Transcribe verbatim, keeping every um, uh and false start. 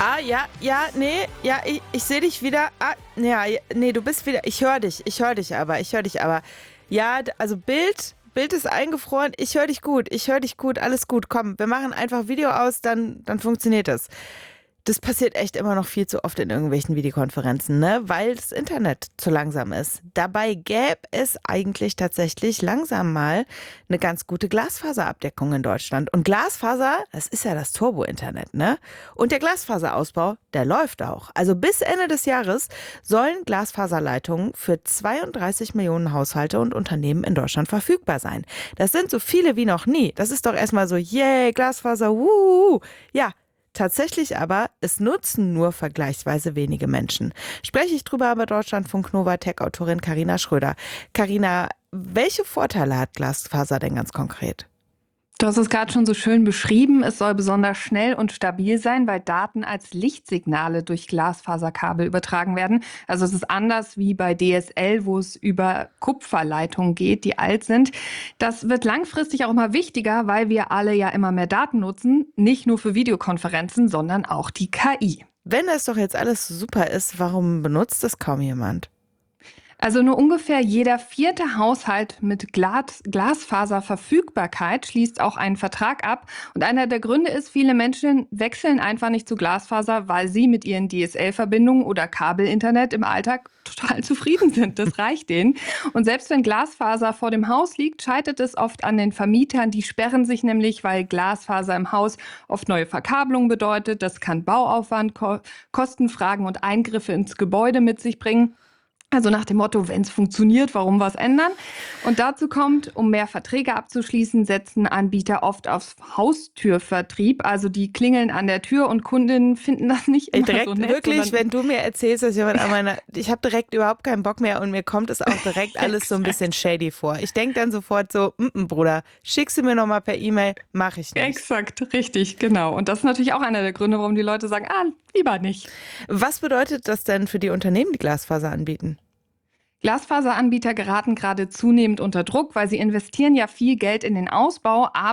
Ah, ja, ja, nee, ja, ich, ich sehe dich wieder. Ah, ja, ja, nee, du bist wieder. Ich höre dich, ich höre dich aber, ich höre dich aber. Ja, d- also Bild, Bild ist eingefroren. Ich höre dich gut, ich höre dich gut, alles gut. Komm, wir machen einfach Video aus, dann, dann funktioniert das. Das passiert echt immer noch viel zu oft in irgendwelchen Videokonferenzen, ne? Weil das Internet zu langsam ist. Dabei gäbe es eigentlich tatsächlich langsam mal eine ganz gute Glasfaserabdeckung in Deutschland. Und Glasfaser, das ist ja das Turbo-Internet, ne? Und der Glasfaserausbau, der läuft auch. Also bis Ende des Jahres sollen Glasfaserleitungen für zweiunddreißig Millionen Haushalte und Unternehmen in Deutschland verfügbar sein. Das sind so viele wie noch nie. Das ist doch erstmal so, yay, Glasfaser, wuhu. Ja, tatsächlich aber, es nutzen nur vergleichsweise wenige Menschen. Spreche ich drüber bei Deutschlandfunk Nova Tech-Autorin Carina Schröder. Carina, welche Vorteile hat Glasfaser denn ganz konkret? Du hast es gerade schon so schön beschrieben. Es soll besonders schnell und stabil sein, weil Daten als Lichtsignale durch Glasfaserkabel übertragen werden. Also es ist anders wie bei D S L, wo es über Kupferleitungen geht, die alt sind. Das wird langfristig auch immer wichtiger, weil wir alle ja immer mehr Daten nutzen. Nicht nur für Videokonferenzen, sondern auch die K I. Wenn das doch jetzt alles super ist, warum benutzt das kaum jemand? Also nur ungefähr jeder vierte Haushalt mit Glas Glasfaserverfügbarkeit schließt auch einen Vertrag ab. Und einer der Gründe ist, viele Menschen wechseln einfach nicht zu Glasfaser, weil sie mit ihren D S L-Verbindungen oder Kabelinternet im Alltag total zufrieden sind. Das reicht denen. Und selbst wenn Glasfaser vor dem Haus liegt, scheitert es oft an den Vermietern. Die sperren sich nämlich, weil Glasfaser im Haus oft neue Verkabelung bedeutet. Das kann Bauaufwand, Ko Kostenfragen und Eingriffe ins Gebäude mit sich bringen. Also nach dem Motto, wenn es funktioniert, warum was ändern? Und dazu kommt, um mehr Verträge abzuschließen, setzen Anbieter oft auf Haustürvertrieb. Also die klingeln an der Tür und Kundinnen finden das nicht Ey, immer direkt, so nett. wirklich, wenn du mir erzählst, dass jemand an meiner, ich habe direkt überhaupt keinen Bock mehr und mir kommt es auch direkt alles so ein bisschen shady vor. Ich denke dann sofort so, mm -mm, Bruder, schickst du mir nochmal per E-Mail, mache ich nicht. Exakt, richtig, genau. Und das ist natürlich auch einer der Gründe, warum die Leute sagen, ah, lieber nicht. Was bedeutet das denn für die Unternehmen, die Glasfaser anbieten? Glasfaseranbieter geraten gerade zunehmend unter Druck, weil sie investieren ja viel Geld in den Ausbau, aber